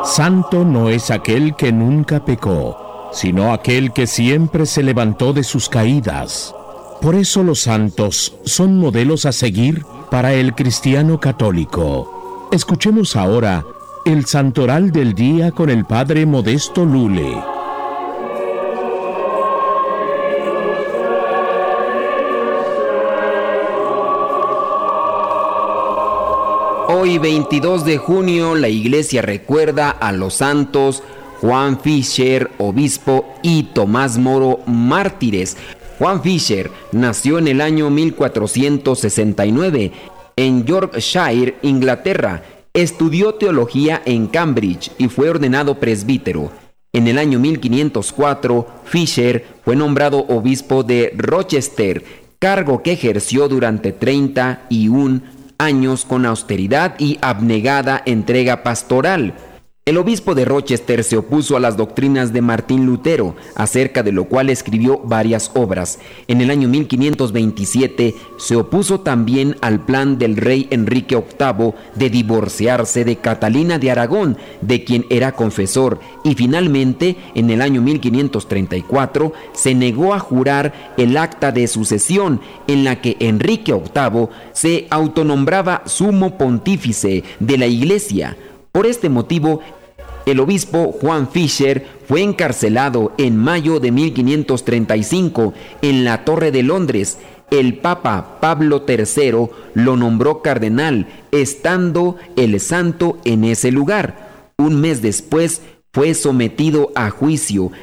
Santo no es aquel que nunca pecó, sino aquel que siempre se levantó de sus caídas. Por eso los santos son modelos a seguir para el cristiano católico. Escuchemos ahora el santoral del día con el Padre Modesto Lule. Hoy 22 de junio la Iglesia recuerda a los santos Juan Fisher, obispo, y Tomás Moro, mártires. Juan Fisher nació en el año 1469 en Yorkshire, Inglaterra. Estudió teología en Cambridge y fue ordenado presbítero. En el año 1504, Fisher fue nombrado obispo de Rochester, cargo que ejerció durante 31 años con austeridad y abnegada entrega pastoral. El obispo de Rochester se opuso a las doctrinas de Martín Lutero, acerca de lo cual escribió varias obras. En el año 1527 se opuso también al plan del rey Enrique VIII de divorciarse de Catalina de Aragón, de quien era confesor, y finalmente, en el año 1534, se negó a jurar el acta de sucesión, en la que Enrique VIII se autonombraba sumo pontífice de la Iglesia. Por este motivo, el obispo Juan Fisher fue encarcelado en mayo de 1535 en la Torre de Londres. El Papa Pablo III lo nombró cardenal, estando el santo en ese lugar. Un mes después fue sometido a juicio